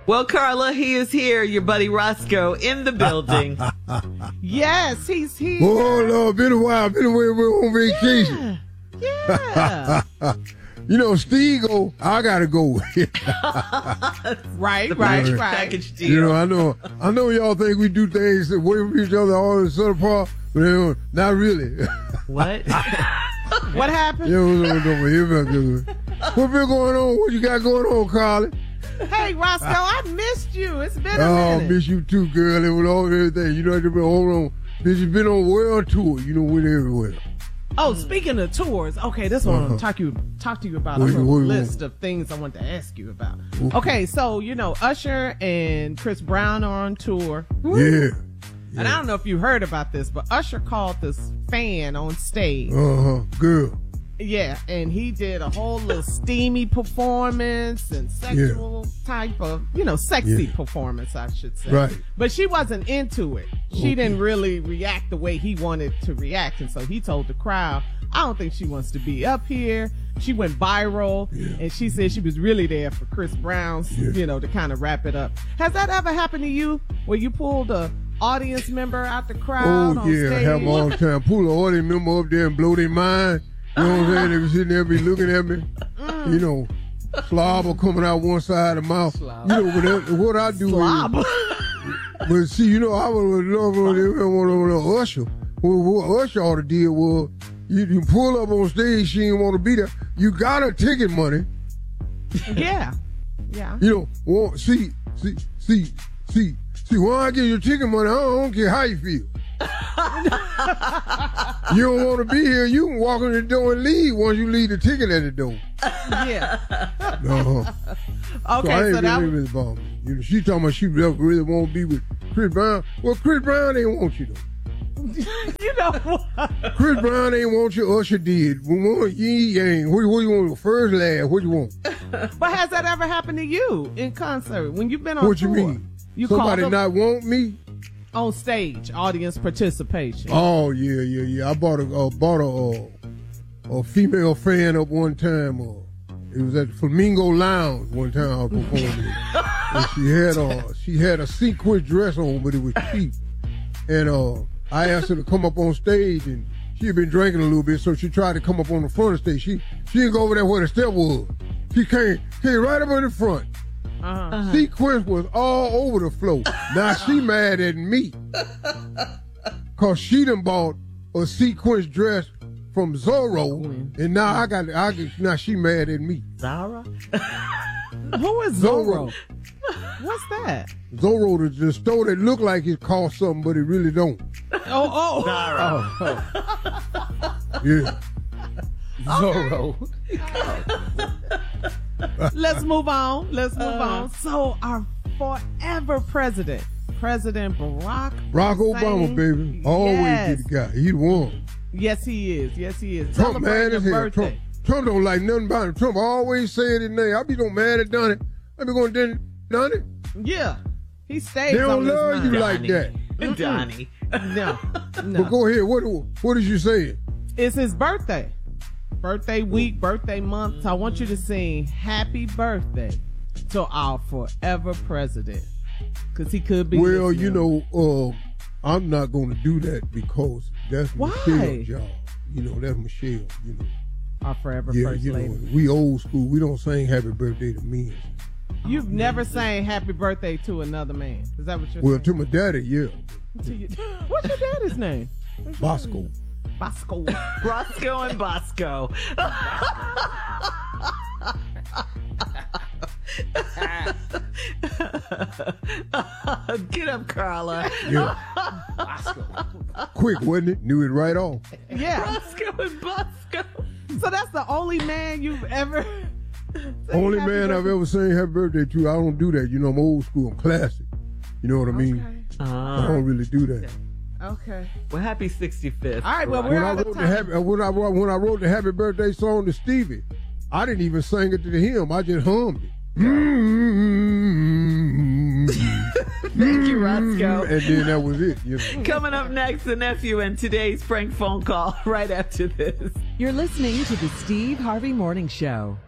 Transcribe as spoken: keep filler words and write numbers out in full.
Well, Carla, he is here, your buddy Roscoe, in the building. Yes, he's here. Oh, Lord, been a while. Been away. We're on vacation. Yeah. yeah. You know, Steve go, I got to go. right, The right, package, right. package deal. You know, I know I know y'all think we do things away from each other all the southern part, but you know, not really. What? What happened? Yeah, what's going What been going on? What you got going on, Carly? Hey, Roscoe, I missed you. It's been a Oh, minute. miss you too, girl. It was all everything. You know, I just been hold on. Bitch, you been on world tour. You know, went everywhere. Oh, speaking of tours, okay, this one I Uh-huh. want to talk you talk to you about What a you- little what you list want? of things I want to ask you about. Okay. Okay, so you know Usher and Chris Brown are on tour. Yeah. And I don't know if you heard about this, but Usher called this fan on stage. Uh-huh. Girl. Yeah, and he did a whole little steamy performance and sexual type of, you know, sexy Yeah. performance, I should say. Right. But she wasn't into it. She Okay. didn't really react the way he wanted to react. And so he told the crowd, I don't think she wants to be up here. She went viral, Yeah. and she said she was really there for Chris Brown's, Yeah. you know, to kind of wrap it up. Has that ever happened to you where you pulled a audience member out the crowd Oh, on yeah. stage? Have them all the time. Pull an audience member up there and blow their mind. You know what I'm saying? They be sitting there be looking at me. Mm. You know, slobber coming out one side of the mouth. Slobber. You know, what, that, what I do Slob. is, but see, you know, I would love to Usher. What, what Usher ought to deal was, you, you pull up on stage, she didn't want to be there. You got her ticket money. Yeah. Yeah. You know, well, see, see, see, see, see, when I give you ticket money, I don't, I don't care how you feel. You don't want to be here, you can walk in the door and leave once you leave the ticket at the door. Yeah. Uh-huh. Okay, so I ain't so that really, really bothered. You know, she talking about she really, really want to be with Chris Brown. Well, Chris Brown ain't want you though. you know what? Chris Brown ain't want you, Usher did. We want yin yang. What, what you want? First laugh. What you want? But has that ever happened to you in concert when you've been on What you tour? mean? You Somebody called them not want me? on stage, audience participation. Oh yeah, yeah, yeah. I bought a uh, bought a uh, a female fan up one time. Uh, it was at Flamingo Lounge one time I was performing, and she had a she had a sequin dress on, but it was cheap. And uh, I asked her to come up on stage, and she had been drinking a little bit, so she tried to come up on the front of the stage. She she didn't go over there where the step was. She came came right up in the front. Uh-huh. Uh-huh. Sequence was all over the floor. Now she mad at me. Cause she done bought a sequence dress from Zorro, and now I got, I got, now she mad at me. Zara? Who is Zorro? What's that? Zorro is the store that look like it cost something, but it really don't. Oh, oh. Zara. Yeah. Zorro. Let's move on. Let's move Uh. on. So our forever president, President Barack Barack Obama, Hussein. baby. Always Yes. be the guy. He the one. Yes, he is. Yes, he is. Trump mad Celebrating as your hell. birthday. Trump, Trump don't like nothing about him. Trump always saying his name. I be so mad at Donnie. I be going, done, done it. Yeah. He stays They don't on his love mind. you like that. Donnie. No. No. But go ahead. What, what is you saying? It's his birthday. Birthday week, birthday month. So I want you to sing happy birthday to our forever president. Because he could be. Well, listening. you know, uh, I'm not going to do that because that's Why? Michelle's job. You know, that's Michelle, you know. Our forever Yeah, first you lady. know, we old school. We don't sing happy birthday to men. You've never sang happy birthday to another man. Is that what you're Well, saying? to my daddy, yeah. To your- What's your daddy's name? Bosco. Bosco. Roscoe and Bosco. Get up, Carla. Yeah. Quick, wasn't it? Knew it right off. Yeah. Roscoe and Bosco. So that's the only man you've ever. Only happy man I've birthday- ever sang happy birthday to. I don't do that. You know, I'm old school. I'm classic. You know what I mean? Okay. I Uh, don't really do that. Okay. well, happy sixty-fifth. All right, well, Barack. we're When I out of wrote the time. happy, uh, when I wrote- when I wrote the happy birthday song to Stevie, I didn't even sing it to him. I just hummed it. Thank you, Roscoe. And then that was it. You know. Coming up next, the nephew and today's prank phone call right after this. You're listening to the Steve Harvey Morning Show.